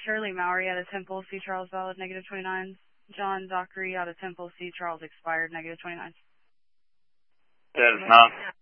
Shirley Mowry out of Temple, C. Charles valid, negative 29. John Zachary out of Temple, C. Charles expired, negative 29. That is not.